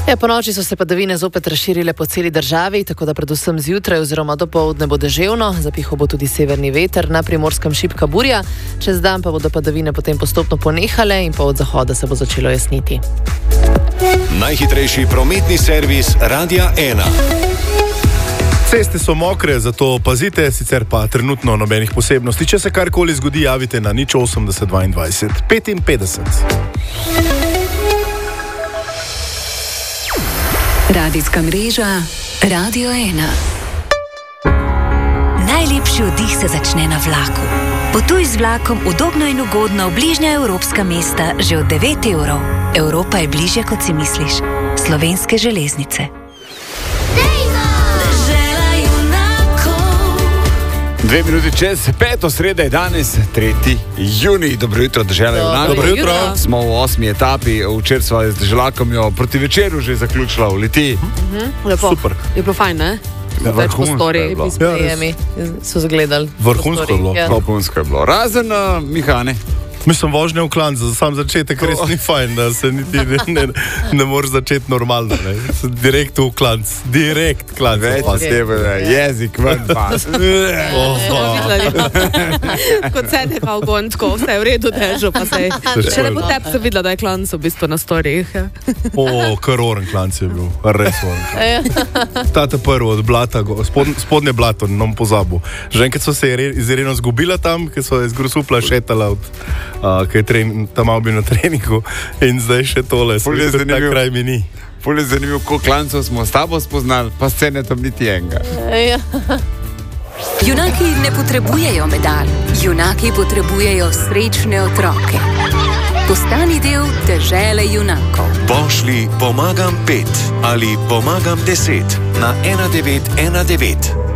Po noči so se padavine zopet razširile po celi državi, tako da predvsem zjutraj oziroma dopoldne bo deževno, zapihal bo tudi severni veter, na Primorskem šibka burja, čez dan pa bodo padavine potem postopno ponehale in pa od zahoda se bo začelo jasniti. Najhitrejši prometni servis Radia 1. Ceste so mokre, zato pazite, sicer pa trenutno nobenih posebnosti. Če se karkoli zgodi, javite na 080 22 55. Radijska mreža Radio 1. Najlepši oddih se začne na vlaku. Potuj z vlakom udobno in ugodno v bližnja evropska mesta že od 9 evrov. Evropa je bližje, kot si misliš. Slovenske železnice. 2 minuti čez 5. sreda je danes 3. junij. Dobro jutro, dežela junakov. Dobro jutro. Smo v 8. etapi, včeraj sva z deželakom jo proti večeru že zaključila v Litiji. Lepo. Super. Je bilo fajn, ne? Več prostori, sprejemi, so zgledali. Vrhunsko je bilo. Vrhunsko je bilo. Razen Mihane. Mislim, vožnja v klanc, za sam začetek res ni fajn, da se niti ne moreš začeti normalno. Ne. Direkt v klanc. Direkt klanc. Več s tebe, jezik, ven pas. Kot sede pa v gončko, vse je v redu, težo pa se je. Še ne po tebi sem videla, da je klanc v bistvu na storih. Kar oren klanc je bil, res oren. Tata prvo od blata, spodnje blato, nam pozabil. Že enkrat so se iz Ireno zgubila tam, ker so iz Grosupla šetala od ki je tam malo bil na treningu in zdaj še tole, tak kraj mi ni. Ful je zanimivo, koliko klancov smo s tabo spoznali, pa scene tam niti enega. Junaki ne potrebujejo medalj, junaki potrebujejo srečne otroke. Postani del dežele junakov. Pošlji pomagam 5 ali pomagam 10 na 1919.